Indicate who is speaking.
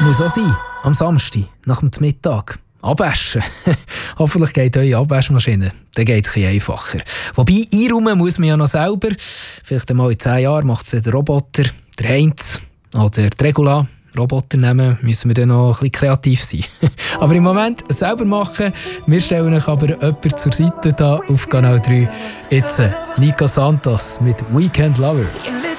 Speaker 1: Muss auch sein, am Samstag, nach dem Mittag. Abwaschen. Hoffentlich geht eure Abwaschmaschine. Dann geht es ein bisschen einfacher. Wobei, einräumen muss man ja noch selber. Vielleicht einmal in 10 Jahren macht es der Roboter, der Heinz oder die Regula. Roboter nehmen, müssen wir dann noch ein bisschen kreativ sein. Aber im Moment selber machen. Wir stellen euch aber jemanden zur Seite da auf Kanal 3. Jetzt Nico Santos mit Weekend Lover.